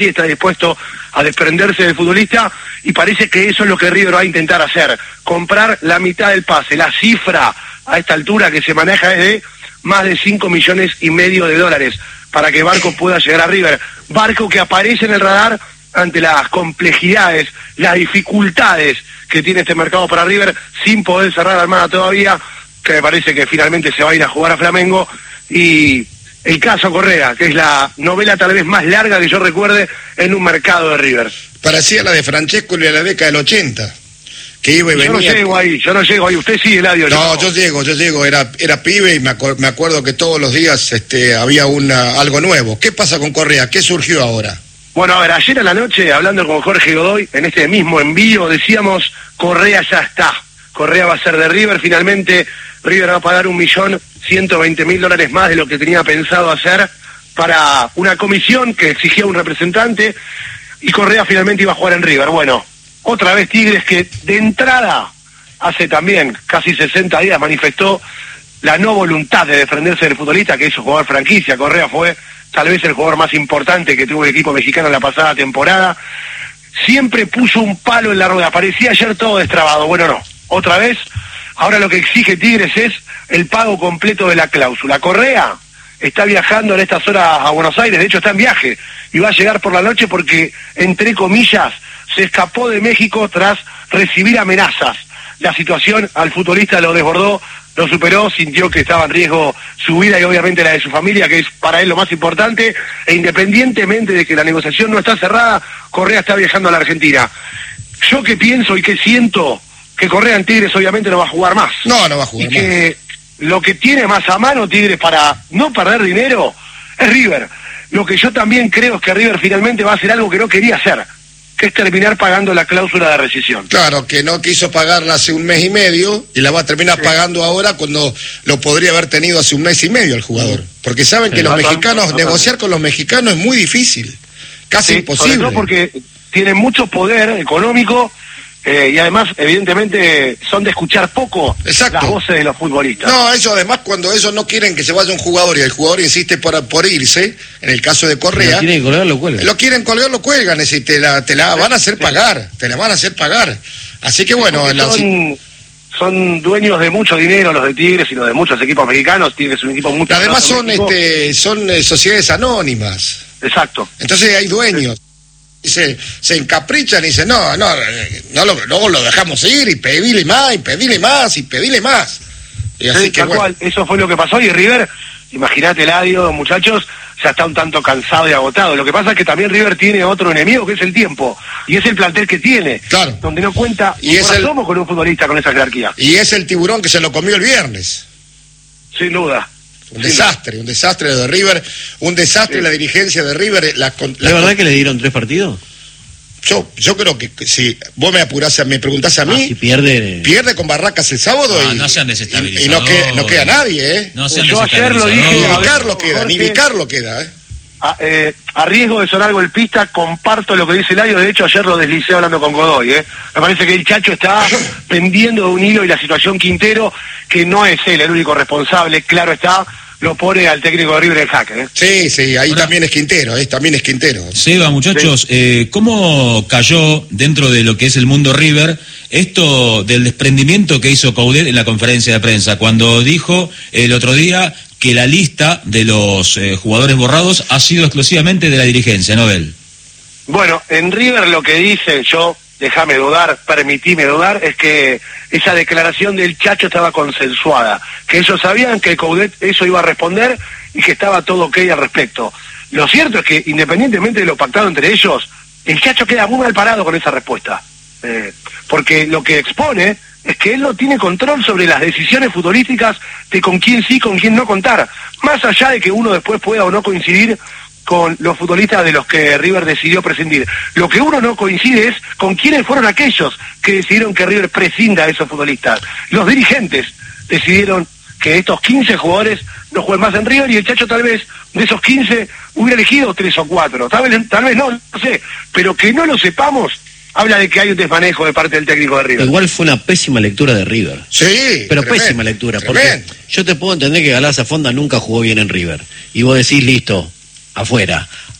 está dispuesto a desprenderse del futbolista y parece que eso es lo que River va a intentar hacer, comprar la mitad del pase. La cifra a esta altura que se maneja es de más de 5,5 millones de dólares para que Barco pueda llegar a River. Barco que aparece en el radar ante las complejidades, las dificultades que tiene este mercado para River, sin poder cerrar la Armada todavía, que me parece que finalmente se va a ir a jugar a Flamengo. Y el caso Correa, que es la novela tal vez más larga que yo recuerde en un mercado de River. Parecía la de Francesco y la década del 80, que iba y venía. Yo no llego ahí, usted sí, Eladio. No, yo llego, era pibe y me acuerdo que todos los días había algo nuevo. ¿Qué pasa con Correa? ¿Qué surgió ahora? Bueno, a ver, ayer a la noche, hablando con Jorge Godoy, en este mismo envío, decíamos, Correa ya está. Correa va a ser de River, finalmente River va a pagar $1.120.000 más de lo que tenía pensado hacer para una comisión que exigía un representante, y Correa finalmente iba a jugar en River. Bueno, otra vez Tigres, que de entrada, hace también casi 60 días, manifestó la no voluntad de defenderse del futbolista, que es un jugador franquicia. Correa fue tal vez el jugador más importante que tuvo el equipo mexicano en la pasada temporada. Siempre puso un palo en la rueda, parecía ayer todo destrabado. Bueno, no, otra vez, ahora lo que exige Tigres es el pago completo de la cláusula. Correa está viajando en estas horas a Buenos Aires, de hecho está en viaje, y va a llegar por la noche porque, entre comillas, se escapó de México tras recibir amenazas. La situación al futbolista lo desbordó, lo superó, sintió que estaba en riesgo su vida y obviamente la de su familia, que es para él lo más importante, e independientemente de que la negociación no está cerrada, Correa está viajando a la Argentina. Yo que pienso y que siento que Correa en Tigres obviamente no va a jugar más. No va a jugar más. Y que lo que tiene más a mano Tigres para no perder dinero es River. Lo que yo también creo es que River finalmente va a hacer algo que no quería hacer, que es terminar pagando la cláusula de rescisión. Claro, que no quiso pagarla hace un mes y medio y la va a terminar pagando ahora, cuando lo podría haber tenido hace un mes y medio el jugador. Porque saben que los mexicanos, negociar con los mexicanos es muy difícil, casi imposible. Sobre todo porque tienen mucho poder económico y además, evidentemente, son de escuchar poco las voces de los futbolistas. No, eso además, cuando ellos no quieren que se vaya un jugador y el jugador insiste por irse, en el caso de Correa, si lo quieren colgar, lo cuelgan. Lo quieren colgar, lo cuelgan, te la van a hacer pagar, te la van a hacer pagar. Así que bueno, son dueños de mucho dinero los de Tigres y los de muchos equipos mexicanos. Tigres es un equipo muy... Además son sociedades anónimas. Exacto. Entonces hay dueños. Se encaprichan y dicen, no lo dejamos ir, y pedile más, y pedile más, y pedile más. Y así sí, que bueno. Cual, eso fue lo que pasó, y River, imagínate, Eladio, muchachos, ya está un tanto cansado y agotado. Lo que pasa es que también River tiene otro enemigo, que es el tiempo, y es el plantel que tiene, claro, donde no cuenta, y somos con un futbolista con esa jerarquía. Y es el tiburón que se lo comió el viernes. Sin duda. Un desastre de River, un desastre la dirigencia de River. ¿Es verdad que le dieron 3 partidos? Yo creo que si vos me preguntás a mí, si pierde con Barracas el sábado no sean desestabilizadores. Y no queda nadie, No sean yo ayer lo dije, ni Vicar lo queda, A riesgo de sonar golpista, comparto lo que dice Eladio. De hecho, ayer lo deslicé hablando con Godoy. Me parece que el Chacho está pendiendo de un hilo, y la situación Quintero, que no es él el único responsable, claro está, lo pone al técnico de River en jaque. Sí, ahí también es Quintero, Seba, muchachos, ¿cómo cayó dentro de lo que es el mundo River esto del desprendimiento que hizo Coudet en la conferencia de prensa, cuando dijo el otro día que la lista de los jugadores borrados ha sido exclusivamente de la dirigencia, no de él? Bueno, en River lo que dice, permitime dudar, es que esa declaración del Chacho estaba consensuada, que ellos sabían que Coudet eso iba a responder y que estaba todo ok al respecto. Lo cierto es que, independientemente de lo pactado entre ellos, el Chacho queda muy mal parado con esa respuesta, porque lo que expone es que él no tiene control sobre las decisiones futbolísticas de con quién sí, con quién no contar, más allá de que uno después pueda o no coincidir con los futbolistas de los que River decidió prescindir. Lo que uno no coincide es con quiénes fueron aquellos que decidieron que River prescinda de esos futbolistas. Los dirigentes decidieron que estos 15 jugadores no jueguen más en River, y el Chacho tal vez de esos 15 hubiera elegido 3 o 4, tal vez no sé, pero que no lo sepamos habla de que hay un desmanejo de parte del técnico de River. Igual fue una pésima lectura de River. Sí, pero pésima lectura, porque yo te puedo entender que Galaza Fonda nunca jugó bien en River, y vos decís, listo, afuera.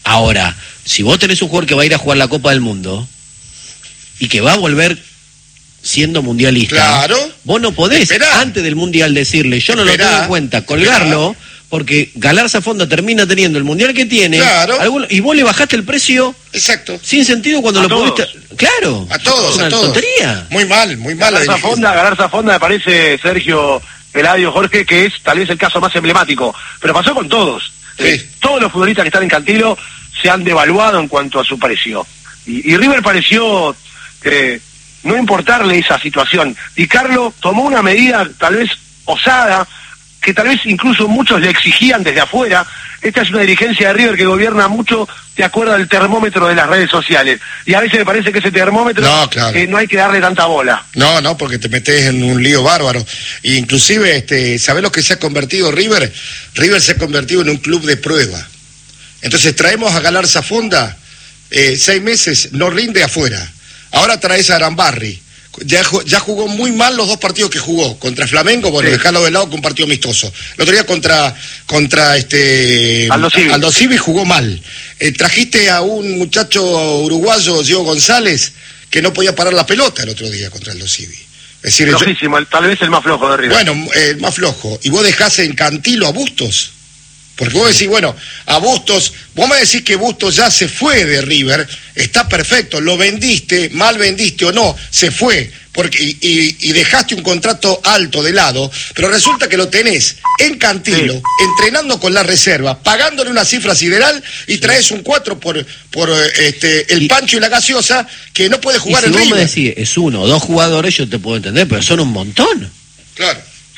Ahora, si vos tenés un jugador que va a ir a jugar la Copa del Mundo y que va a volver siendo mundialista, claro, vos no podés antes del mundial decirle, yo no lo tengo en cuenta, colgarlo, porque Galarza Fonda termina teniendo el mundial que tiene, claro, y vos le bajaste el precio, exacto, sin sentido cuando lo pudiste, claro, a todos, es una tontería. Muy mal Galarza Fonda me parece, Sergio, Eladio, Jorge, que es tal vez el caso más emblemático, pero pasó con todos. Sí. Todos los futbolistas que están en Cantilo se han devaluado en cuanto a su precio. Y River pareció no importarle esa situación. Di Carlo tomó una medida tal vez osada, que tal vez incluso muchos le exigían desde afuera. Esta es una dirigencia de River que gobierna mucho de acuerdo al termómetro de las redes sociales. Y a veces me parece que ese termómetro no hay que darle tanta bola. No, porque te metes en un lío bárbaro. E inclusive, ¿sabés lo que se ha convertido River? River se ha convertido en un club de prueba. Entonces traemos a Galarza Fonda, 6 meses, no rinde afuera. Ahora traes a Arambarri. Ya jugó muy mal los 2 partidos que jugó. Contra Flamengo, bueno, dejarlo de lado con un partido amistoso. El otro día contra Aldo Civi jugó mal. Trajiste a un muchacho uruguayo, Diego González, que no podía parar la pelota el otro día contra Aldo Civi. Es decir, flojísimo, tal vez el más flojo de River. Bueno, el más flojo. Y vos dejás en Cantilo a Bustos. Porque vos decís, bueno, a Bustos, vos me decís que Bustos ya se fue de River, está perfecto, lo vendiste, mal vendiste o no, se fue, porque y dejaste un contrato alto de lado, pero resulta que lo tenés en Cantilo, entrenando con la reserva, pagándole una cifra sideral y traes un 4 por el Pancho y la gaseosa, que no puede jugar en River. Si vos me decís, es 1 o 2 jugadores, yo te puedo entender, pero son un montón. Claro.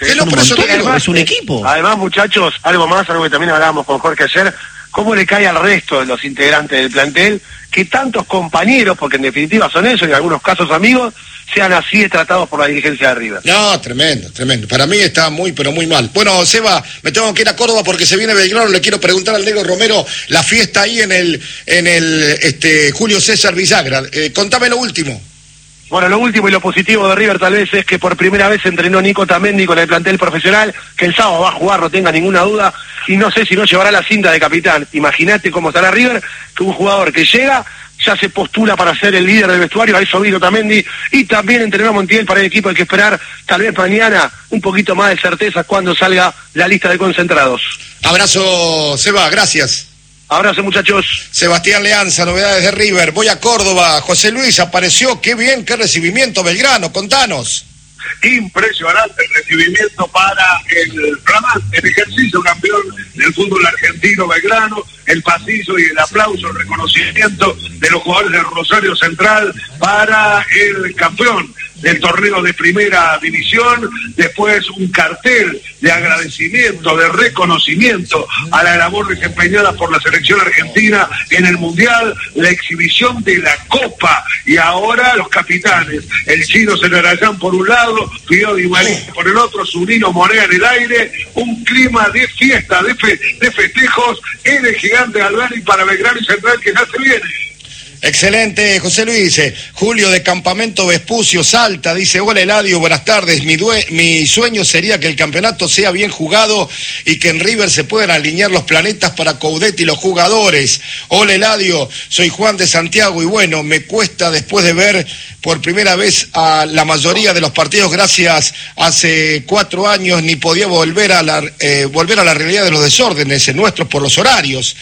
Es un equipo. Además, muchachos, algo que también hablábamos con Jorge ayer, cómo le cae al resto de los integrantes del plantel que tantos compañeros, porque en definitiva son ellos, y en algunos casos amigos, sean así tratados por la dirigencia de River. No, tremendo. Para mí está muy, pero muy mal. Bueno, Seba, me tengo que ir a Córdoba porque se viene Belgrano. Le quiero preguntar al Negro Romero la fiesta ahí en el Julio César Villagra. Contame lo último. Bueno, lo último y lo positivo de River tal vez es que por primera vez entrenó Nico Tamendi con el plantel profesional, que el sábado va a jugar, no tenga ninguna duda, y no sé si no llevará la cinta de capitán. Imagínate cómo estará River, que un jugador que llega ya se postula para ser el líder del vestuario, a eso vino Tamendi, y también entrenó Montiel. Para el equipo hay que esperar tal vez mañana un poquito más de certeza cuando salga la lista de concentrados. Abrazo, Seba, gracias. Abrazo, muchachos. Sebastián Leanza, novedades de River. Voy a Córdoba. José Luis apareció. Qué bien, qué recibimiento, Belgrano. Contanos. Impresionante el recibimiento para el flamante, el ejercicio campeón del fútbol argentino Belgrano. El pasillo y el aplauso, el reconocimiento de los jugadores del Rosario Central para el campeón del torneo de primera división. Después un cartel de agradecimiento, de reconocimiento a la labor desempeñada por la selección argentina en el Mundial, la exhibición de la Copa, y ahora los capitanes, el Chino Celarayán por un lado, Fideo Di María por el otro, Zunino Morea en el aire, un clima de fiesta, de festejos en el Gigante Albani para Belgrano y Central, que ya se viene. Excelente, José Luis. Julio de Campamento Vespucio, Salta, dice: hola Eladio, buenas tardes. Mi sueño sería que el campeonato sea bien jugado y que en River se puedan alinear los planetas para Coudet y los jugadores. Hola Eladio, soy Juan de Santiago y bueno, me cuesta después de ver por primera vez a la mayoría de los partidos, gracias, hace 4 años ni podía volver a la realidad de los desórdenes nuestros por los horarios.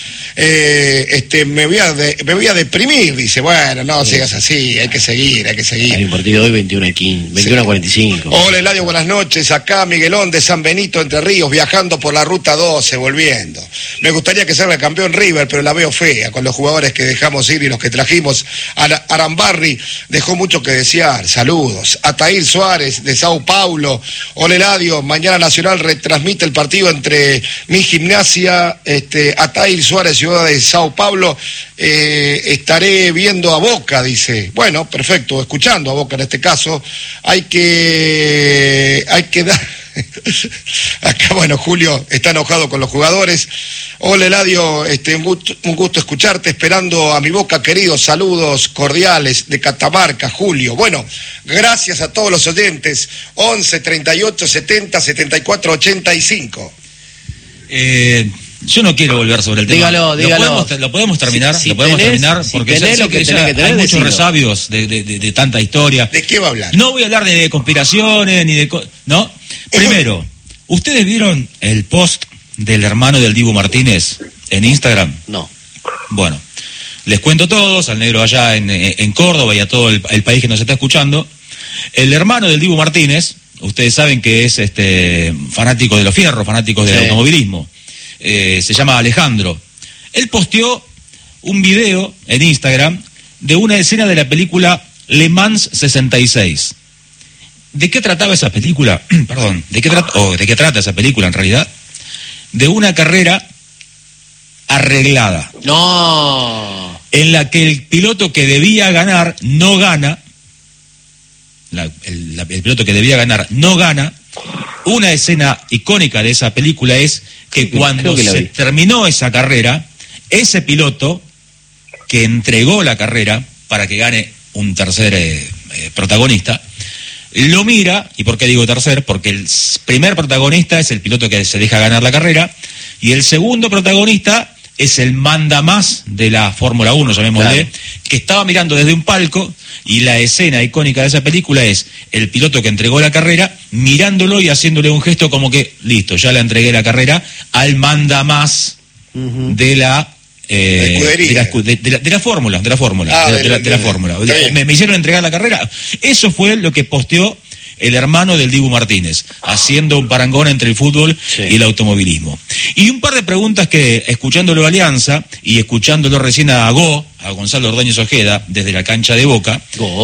Me voy a deprimir, dice. Bueno, no sigas así, hay que seguir. Hay un partido hoy 21:45. Hola Eladio, buenas noches. Acá Miguelón de San Benito, Entre Ríos, viajando por la ruta 12, volviendo. Me gustaría que salga campeón River, pero la veo fea con los jugadores que dejamos ir y los que trajimos. Arambarri dejó mucho que desear. Saludos. Ataír Suárez de Sao Paulo. Hola Eladio, mañana Nacional retransmite el partido entre mi Gimnasia, Ataír Suárez, ciudad de Sao Paulo. Estaré viendo a Boca, dice. Bueno, perfecto, escuchando a Boca en este caso. Hay que dar. Acá, bueno, Julio está enojado con los jugadores. Hola Eladio, un gusto escucharte, esperando a mi Boca querido. Saludos cordiales de Catamarca, Julio. Bueno, gracias a todos los oyentes. 11 38 70 74 85. Yo no quiero volver sobre el tema. Dígalo. ¿Lo podemos terminar? Si ¿Lo podemos terminar? Porque ya sé que ya hay muchos resabios de tanta historia. ¿De qué va a hablar? No voy a hablar de conspiraciones ni de... ¿No? Primero, ¿ustedes vieron el post del hermano del Dibu Martínez en Instagram? No. Bueno, les cuento a todos, al negro allá en Córdoba y a todo el país que nos está escuchando. El hermano del Dibu Martínez, ustedes saben que es fanático de los fierros, fanático del automovilismo. Se llama Alejandro. Él posteó un video en Instagram de una escena de la película Le Mans 66. ¿De qué trataba esa película? Perdón, ¿de qué trata esa película en realidad? De una carrera arreglada. No. En la que el piloto que debía ganar no gana. El piloto que debía ganar no gana. Una escena icónica de esa película es que cuando se terminó esa carrera, ese piloto que entregó la carrera para que gane un tercer protagonista, lo mira. ¿Y por qué digo tercer? Porque el primer protagonista es el piloto que se deja ganar la carrera y el segundo protagonista es el mandamás de la Fórmula 1, llamémosle, que estaba mirando desde un palco, y la escena icónica de esa película es el piloto que entregó la carrera mirándolo y haciéndole un gesto como que, listo, ya le entregué la carrera al mandamás de la... de la fórmula. Me hicieron entregar la carrera. Eso fue lo que posteó el hermano del Dibu Martínez, haciendo un parangón entre el fútbol y el automovilismo. Y un par de preguntas que, escuchándolo a Alianza y escuchándolo recién a Gonzalo Ordóñez Ojeda, desde la cancha de Boca,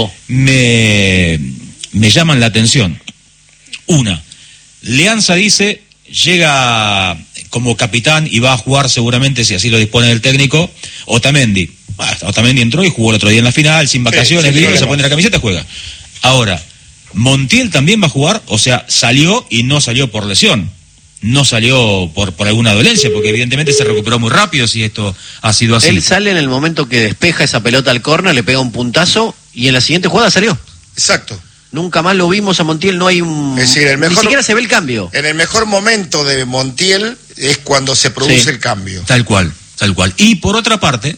me llaman la atención. Una, Alianza dice, llega como capitán y va a jugar seguramente, si así lo dispone el técnico, Otamendi. Otamendi entró y jugó el otro día en la final, sin vacaciones, se pone la camiseta, juega. Ahora, Montiel también va a jugar, o sea, salió y no salió por lesión, no salió por alguna dolencia, porque evidentemente se recuperó muy rápido si esto ha sido así. Él sale en el momento que despeja esa pelota al córner, le pega un puntazo y en la siguiente jugada salió. Exacto. Nunca más lo vimos a Montiel, no hay un... Es decir, ni siquiera se ve el cambio. En el mejor momento de Montiel es cuando se produce el cambio. Tal cual. Y por otra parte,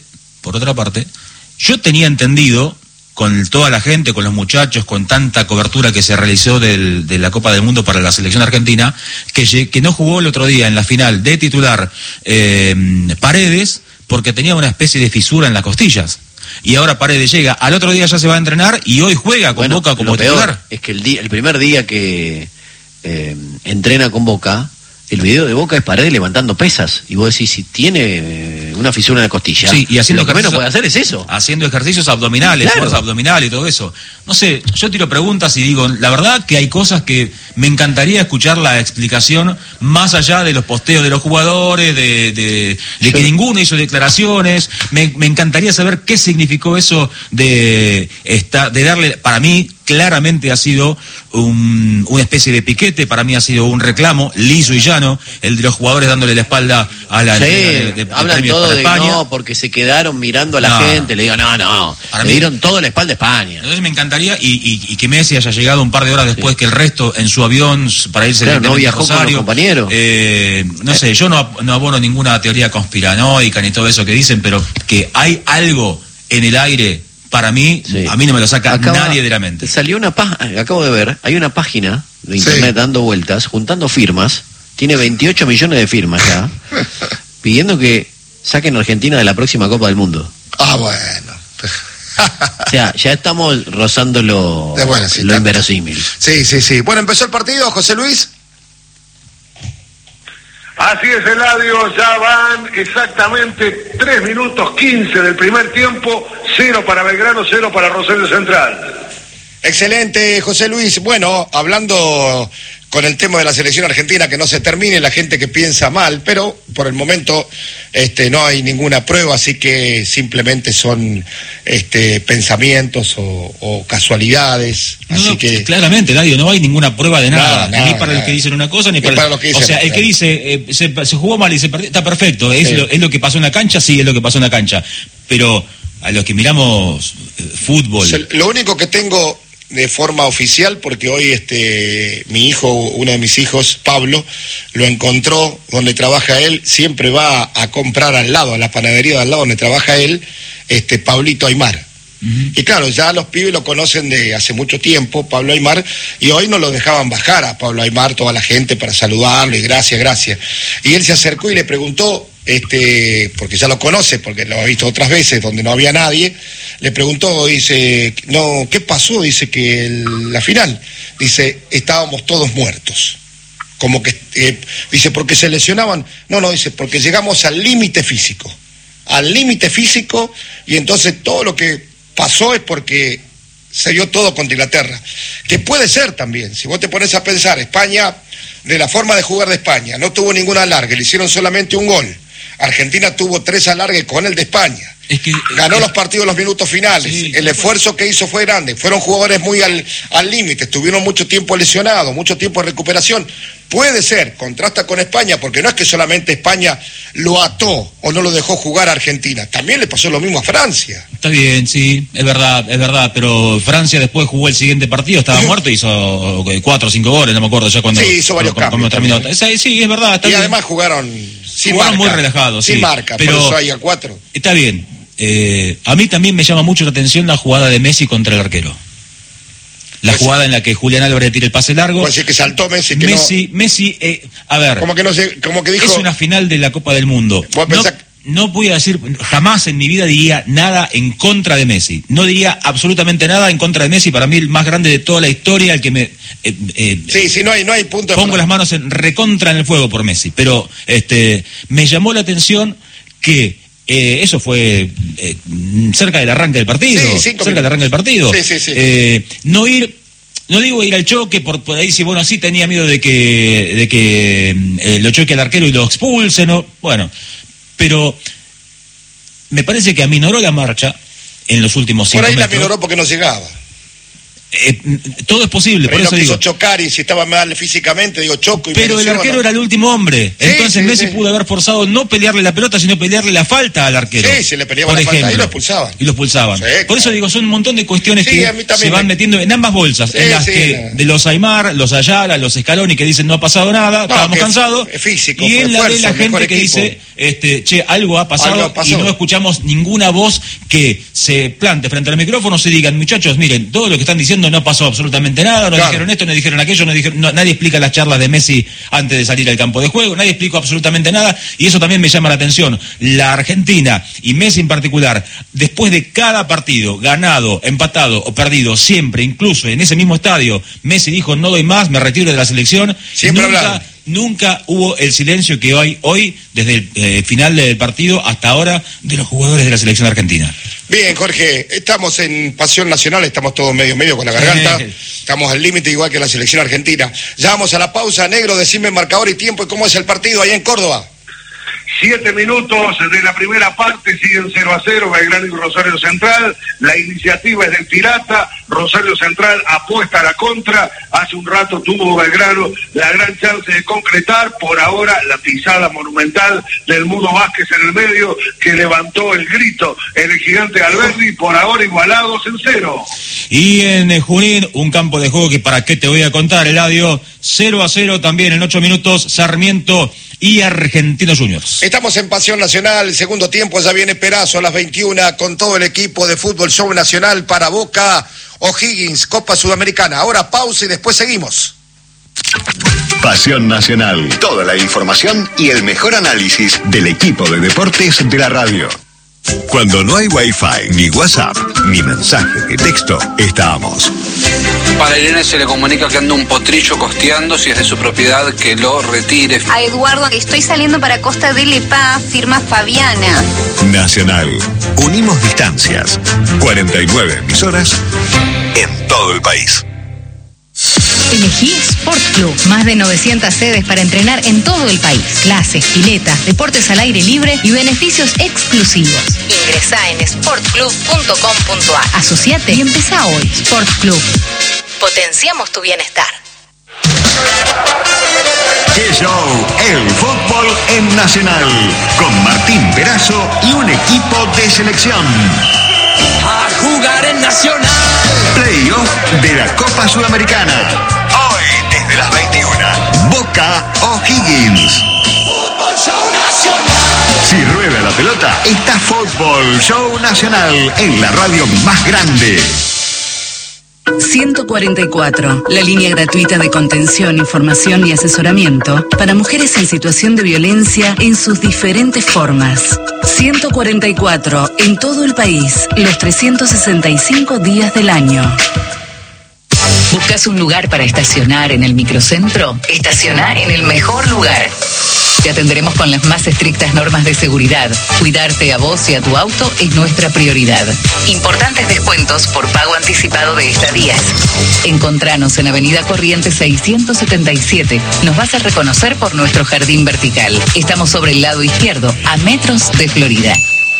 yo tenía entendido, con toda la gente, con los muchachos, con tanta cobertura que se realizó de la Copa del Mundo para la selección argentina, que no jugó el otro día en la final de titular Paredes, porque tenía una especie de fisura en las costillas. Y ahora Paredes llega, al otro día ya se va a entrenar y hoy juega con Boca como titular. Es que el primer día que entrena con Boca, el video de Boca es Paredes levantando pesas. Y vos decís, si tiene una fisura en la costilla, sí, y haciendo lo que menos puede hacer es eso. Haciendo ejercicios abdominales, fuerza abdominal y todo eso. No sé, yo tiro preguntas y digo, la verdad que hay cosas que me encantaría escuchar la explicación, más allá de los posteos de los jugadores, de que ninguno hizo declaraciones. Me encantaría saber qué significó eso de darle, para mí, claramente ha sido una especie de piquete, para mí ha sido un reclamo liso y llano, el de los jugadores dándole la espalda a la hablan todo de España. No, porque se quedaron mirando a la gente, le digo, no, le dieron todo la espalda a España. Entonces me encantaría, y que Messi haya llegado un par de horas después que el resto en su avión para irse no viajó con los compañeros. No sé, yo no abono ninguna teoría conspiranoica ni todo eso que dicen, pero que hay algo en el aire. Para mí, a mí no me lo saca nadie de la mente. Salió acabo de ver, hay una página de internet dando vueltas, juntando firmas, tiene 28 millones de firmas ya, pidiendo que saquen a Argentina de la próxima Copa del Mundo. Bueno. O sea, ya estamos rozando lo inverosímil. Sí. Bueno, empezó el partido, José Luis. Así es, Eladio, ya van exactamente 3 minutos 15 del primer tiempo, 0 para Belgrano, 0 para Rosario Central. Excelente, José Luis. Bueno, hablando con el tema de la selección argentina, que no se termine, la gente que piensa mal, pero por el momento no hay ninguna prueba, así que simplemente son pensamientos o casualidades. Así que claramente, Eladio, no hay ninguna prueba de nada, ni para los que dicen una cosa, ni para los que dicen. O sea, el que dice se jugó mal y se perdió, está perfecto, es lo que pasó en la cancha, sí, es lo que pasó en la cancha, pero a los que miramos fútbol... Lo único que tengo de forma oficial, porque hoy mi hijo, uno de mis hijos, Pablo, lo encontró donde trabaja él, siempre va a comprar al lado, a la panadería de al lado donde trabaja él, Pablito Aymar. Uh-huh. Y claro, ya los pibes lo conocen de hace mucho tiempo, Pablo Aymar, y hoy no lo dejaban bajar a Pablo Aymar, toda la gente, para saludarlo y gracias. Y él se acercó y le preguntó, porque ya lo conoce, porque lo ha visto otras veces donde no había nadie, le preguntó, dice, no, ¿qué pasó? Dice que la final, dice, estábamos todos muertos. Como que, dice, porque se lesionaban. No, dice, porque llegamos al límite físico, y entonces todo lo que pasó es porque se dio todo contra Inglaterra. Que puede ser también, si vos te pones a pensar, España, de la forma de jugar de España, no tuvo ningún alargue, le hicieron solamente un gol. Argentina tuvo 3 alargues con el de España. Ganó los partidos en los minutos finales. Sí, el esfuerzo que hizo fue grande. Fueron jugadores muy al límite. Estuvieron mucho tiempo lesionados, mucho tiempo de recuperación. Puede ser, contrasta con España, porque no es que solamente España lo ató o no lo dejó jugar a Argentina. También le pasó lo mismo a Francia. Está bien, sí, es verdad. Pero Francia después jugó el siguiente partido, estaba muerto, hizo 4 o 5 goles, no me acuerdo ya cuando. Sí, hizo varios cambios. Terminó. Sí, es verdad. Está y bien. Además jugaron muy relajados. Sin marca, pero por eso hay a 4. Está bien. A mí también me llama mucho la atención la jugada de Messi contra el arquero. La jugada en la que Julián Álvarez tira el pase largo. Puede ser que saltó Messi. Messi, a ver. Como que dijo. Es una final de la Copa del Mundo. No voy a decir, jamás en mi vida diría nada en contra de Messi. No diría absolutamente nada en contra de Messi. Para mí el más grande de toda la historia, el que me... sí, no hay punto. Pongo las manos en el fuego por Messi. Pero me llamó la atención que... eso fue cerca del arranque del partido. Sí, cerca del arranque del partido. Sí. No digo ir al choque, por ahí sí, bueno, sí tenía miedo de que lo choque al arquero y lo expulse, ¿no? Bueno, pero me parece que aminoró la marcha en los últimos 5 metros. Por ahí la aminoró porque no llegaba. Todo es posible, pero por eso digo. Chocar y si estaba mal físicamente, choco y pero el arquero era el último hombre. Entonces Messi pudo haber forzado no pelearle la pelota, sino pelearle la falta al arquero. Sí, se le peleaba la falta y lo expulsaban. Sí, por eso digo, son un montón de cuestiones que se van metiendo en ambas bolsas, en las que de los Aymar, los Ayala, los Scaloni que dicen no ha pasado nada, estábamos cansados. Físico, y en la de la gente que dice, algo ha pasado y no escuchamos ninguna voz que se plante frente al micrófono y digan, muchachos, miren, todo lo que están diciendo no pasó absolutamente nada, dijeron esto, no dijeron aquello, nadie explica las charlas de Messi antes de salir al campo de juego, nadie explicó absolutamente nada, y eso también me llama la atención. La Argentina, y Messi en particular, después de cada partido, ganado, empatado o perdido, siempre, incluso en ese mismo estadio, Messi dijo, no doy más, me retiro de la selección. Siempre Nunca hubo el silencio que hoy desde el final del partido hasta ahora, de los jugadores de la selección argentina. Bien, Jorge, estamos en Pasión Nacional, estamos todos medio con la garganta, estamos al límite igual que la selección argentina. Ya vamos a la pausa, Negro, decime marcador y tiempo y cómo es el partido ahí en Córdoba. 7 minutos de la primera parte, siguen 0-0 Belgrano y Rosario Central. La iniciativa es del Pirata. Rosario Central apuesta a la contra. Hace un rato tuvo Belgrano la gran chance de concretar. Por ahora la pisada monumental del Mudo Vázquez en el medio, que levantó el grito en el gigante Alberdi. Por ahora igualados en 0. Y en Junín, un campo de juego que para qué te voy a contar, Eladio. 0-0 también en 8 minutos, Sarmiento y Argentinos Juniors. Estamos en Pasión Nacional, segundo tiempo, ya viene Perazo a las 21 con todo el equipo de Fútbol Show Nacional para Boca O'Higgins, Copa Sudamericana. Ahora pausa y después seguimos. Pasión Nacional, toda la información y el mejor análisis del equipo de deportes de la radio. Cuando no hay Wi-Fi, ni WhatsApp, ni mensaje de texto, estamos. Para Irene se le comunica que anda un potrillo costeando, si es de su propiedad, que lo retire. A Eduardo, estoy saliendo para Costa del Epá, firma Fabiana. Nacional, unimos distancias. 49 emisoras en todo el país. Elegí Sport Club. Más de 900 sedes para entrenar en todo el país. Clases, piletas, deportes al aire libre y beneficios exclusivos. Ingresá en sportclub.com.ar. Asociate y empezá hoy. Sport Club. Potenciamos tu bienestar. ¡Qué show! El fútbol en Nacional. Con Martín Perazo y un equipo de selección. A jugar en Nacional. playoff de la Copa Sudamericana. Hoy, desde las 21, Boca O'Higgins. Si rueda la pelota, está Fútbol Show Nacional en la radio más grande. 144, la línea gratuita de contención, información y asesoramiento para mujeres en situación de violencia en sus diferentes formas. 144, en todo el país, los 365 días del año. ¿Buscas un lugar para estacionar en el microcentro? Estaciona en el mejor lugar. Te atenderemos con las más estrictas normas de seguridad. Cuidarte a vos y a tu auto es nuestra prioridad. Importantes descuentos por pago anticipado de estadías. Encontranos en Avenida Corrientes 677. Nos vas a reconocer por nuestro jardín vertical. Estamos sobre el lado izquierdo, a metros de Florida.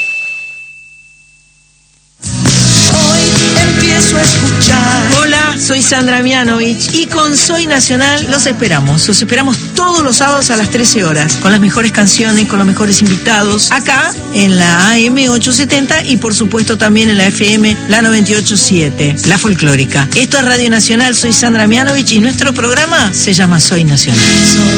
Empiezo a escuchar. Hola, soy Sandra Mianovich y con Soy Nacional los esperamos todos los sábados a las 13 horas con las mejores canciones, con los mejores invitados, acá en la AM 870 y por supuesto también en la FM la 98.7, la folclórica. Esto es Radio Nacional, soy Sandra Mianovich y nuestro programa se llama Soy Nacional.